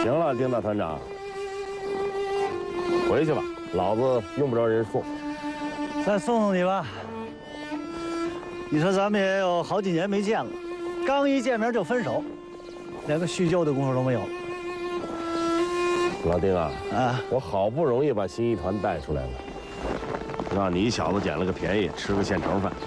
行了，丁大团长，回去吧，老子用不着人送。 再送送你吧。你说咱们也有好几年没见了，刚一见面就分手，连个叙旧的功夫都没有。 老丁啊，我好不容易把新一团带出来了，让你小子捡了个便宜，吃个现成饭。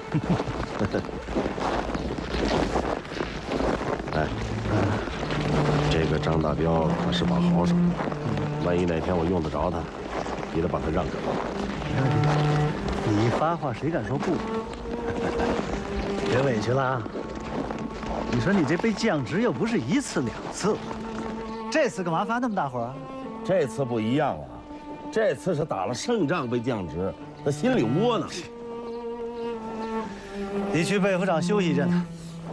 哎，这个张大彪可是把好手，万一哪天我用得着他，你得把他让给我。 没问题，你一发话，谁敢说不？别委屈了啊！你说你这被降职又不是一次两次，这次干嘛发那么大火啊？ 这次不一样了，这次是打了胜仗被降职，他心里窝囊。 你去备府厂休息一阵子，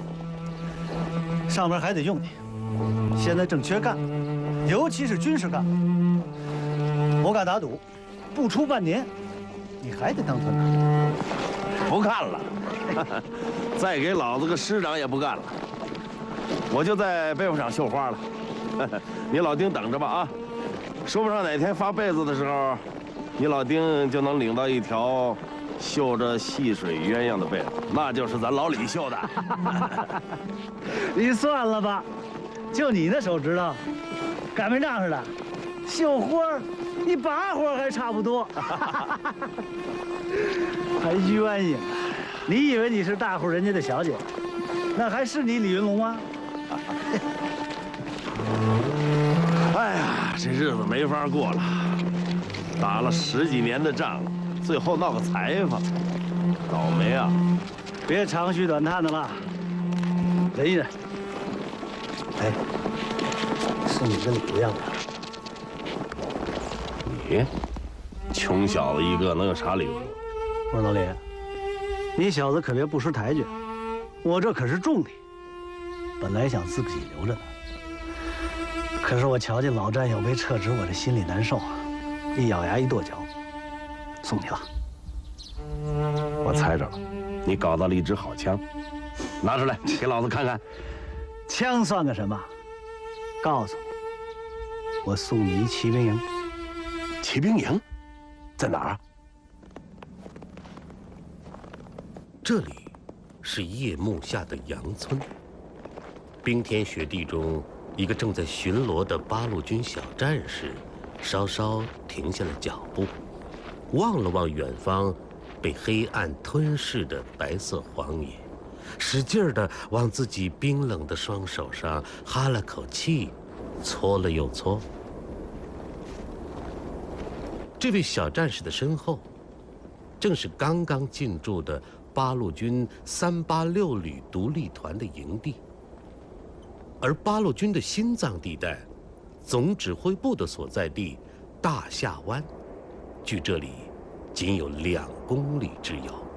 上边还得用你，现在正缺干，尤其是军事干部。我敢打赌，不出半年，你还得当团长。 不干了，再给老子个师长也不干了，我就在被服厂绣花了。你老丁等着吧啊！说不上哪天发被子的时候，你老丁就能领到一条绣着细水鸳鸯的被子，那就是咱老李绣的。 你算了吧，就你那手指头，擀面杖似的，绣花儿，你把活还差不多。还鸳鸯，你以为你是大户人家的小姐，那还是你李云龙吗？ 哎呀，这日子没法过了，打了10几年的仗，最后闹个裁缝，倒霉啊！ 别长吁短叹的了，忍一忍。哎，送你个礼物要不要？ 你，穷小子一个，能有啥礼物？ 我说老李，你小子可别不识抬举，我这可是重礼。本来想自己留着的，可是我瞧见老战友被撤职，我这心里难受啊，一咬牙一跺脚，送你了。 我猜着了，你搞到了一支好枪，拿出来给老子看看。 枪算个什么？告诉你，我送你一骑兵营。 骑兵营在哪儿啊？ 这里是夜幕下的杨村，冰天雪地中，一个正在巡逻的八路军小战士稍稍停下了脚步，望了望远方被黑暗吞噬的白色荒野，使劲地往自己冰冷的双手上哈了口气，搓了又搓。这位小战士的身后，正是刚刚进驻的八路军386旅独立团的营地，而八路军的心脏地带，总指挥部的所在地大夏湾，距这里仅有2公里之遥。